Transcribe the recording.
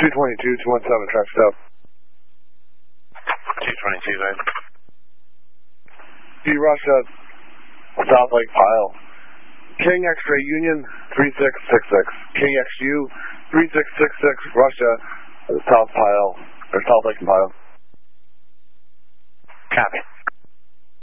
222, 217, track stop. 222, go ahead. D Russia, South Lake Pile. King X-Ray Union 3666. KXU 3666, Russia, South Pile, or South Lake Pile. Copy.